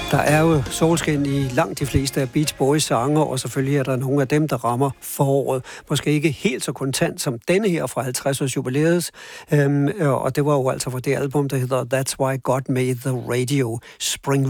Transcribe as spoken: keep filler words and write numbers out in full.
Der er jo solskin i langt de fleste af Beach Boys sange, og selvfølgelig er der nogle af dem, der rammer foråret. Måske ikke helt så kontant som denne her fra halvtreds års jubilæet, øhm, og det var jo altså fra det album, der hedder That's Why God Made the Radio, Spring